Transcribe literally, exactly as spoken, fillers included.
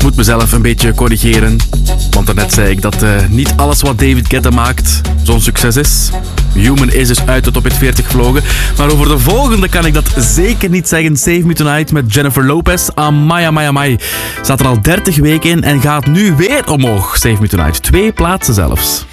Ik moet mezelf een beetje corrigeren. Want daarnet zei ik dat uh, niet alles wat David Guetta maakt zo'n succes is. Human is dus uit de top hit veertig gevlogen. Maar over de volgende kan ik dat zeker niet zeggen. Save Me Tonight met Jennifer Lopez. Amai, amai, amai. Staat er al dertig weken in en gaat nu weer omhoog. Save Me Tonight. Twee plaatsen zelfs.